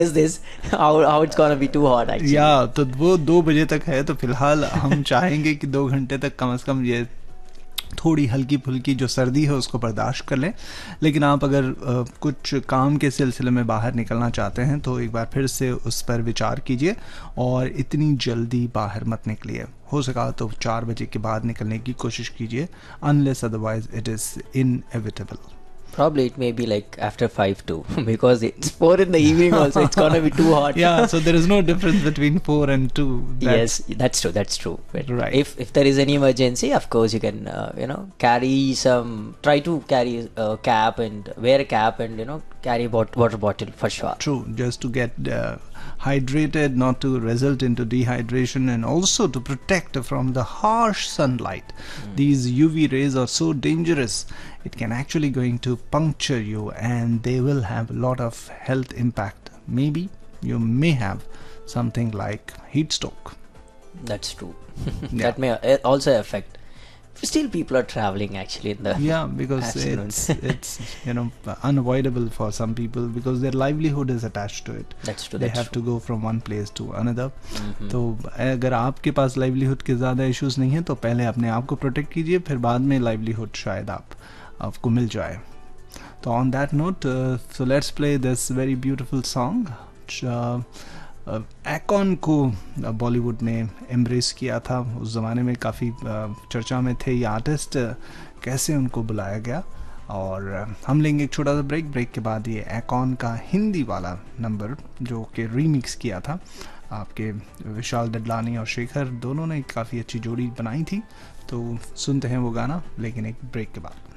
is this? How it's gonna be too hot actually. या तो वो 2 बजे तक है, तो फिलहाल हम चाहेंगे कि 2 घंटे तक कम से कम ये थोड़ी हल्की फुल्की जो सर्दी है उसको बर्दाश्त कर लें। लेकिन आप अगर कुछ काम के सिलसिले में बाहर निकलना चाहते हैं तो एक बार फिर से उस पर विचार कीजिए और इतनी जल्दी बाहर मत निकलिए। हो सका तो 4 बजे के बाद निकलने की कोशिश कीजिए, unless otherwise it is inevitable. Probably it may be like after 5 too, because it's 4 in the evening also. It's gonna be too hot. Yeah, so there is no difference between 4 and 2. Yes, that's true. That's true. But Right. if there is any emergency, of course you can carry some. Try to carry a cap and wear a cap and carry water bottle for sure. True, just to get hydrated, not to result into dehydration, and also to protect from the harsh sunlight. These UV rays are so dangerous. It can actually going to puncture you and they will have a lot of health impact. Maybe you may have something like heat stroke. That's true. Yeah. That may also affect. Still, people are traveling actually in the Yeah, because afternoons. it's unavoidable for some people because their livelihood is attached to it. That's true. They That's have true. to go from one place to another. Mhm. तो अगर आपके पास livelihood के ज़्यादा issues नहीं है तो पहले अपने आप को प्रोटेक्ट कीजिए, फिर बाद में लाइवलीहुड शायद आपको मिल जाए। तो on that note, so let's play this very beautiful song. एकॉन को बॉलीवुड ने एम्ब्रेस किया था, उस ज़माने में काफ़ी चर्चा में थे ये आर्टिस्ट, कैसे उनको बुलाया गया। और हम लेंगे एक छोटा सा ब्रेक के बाद ये एकॉन का हिंदी वाला नंबर जो कि रीमिक्स किया था, आपके विशाल दडलानी और शेखर दोनों ने काफ़ी अच्छी जोड़ी बनाई थी। तो सुनते हैं वो गाना, लेकिन एक ब्रेक के बाद।